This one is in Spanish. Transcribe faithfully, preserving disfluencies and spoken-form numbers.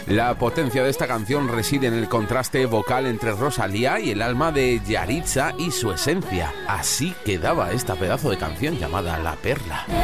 La potencia de esta canción reside en el contraste vocal entre Rosalía y el alma de Yaritza y su esencia. Así quedaba esta pedazo de canción llamada La Perla.